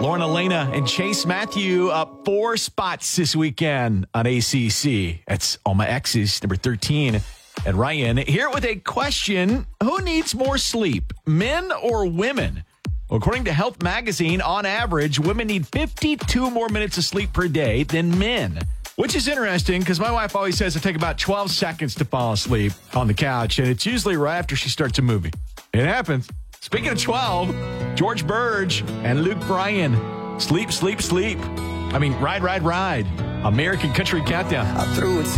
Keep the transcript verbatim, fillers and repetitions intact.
Lauren Elena and Chase Matthew up four spots this weekend on A C C. That's All My Exes, number thirteen. And Ryan, here with a question. Who needs more sleep, men or women? Well, according to Health Magazine, on average, women need fifty-two more minutes of sleep per day than men. Which is interesting because my wife always says it takes about twelve seconds to fall asleep on the couch, and it's usually right after she starts a movie. It happens. Speaking of twelve, George Burge and Luke Bryan. Sleep, sleep, sleep. I mean, ride, ride, ride. American Country Countdown. I threw it